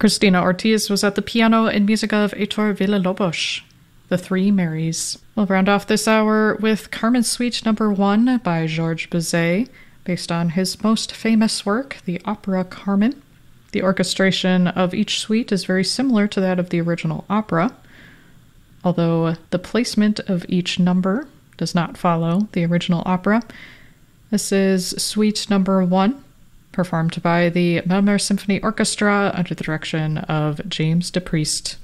Christina Ortiz was at the piano in music of Heitor Villa-Lobos, The Three Marys. We'll round off this hour with Carmen Suite No. 1 by Georges Bizet, based on his most famous work, the opera Carmen. The orchestration of each suite is very similar to that of the original opera, although the placement of each number does not follow the original opera. This is Suite No. 1, performed by the Melmer Symphony Orchestra under the direction of James DePriest.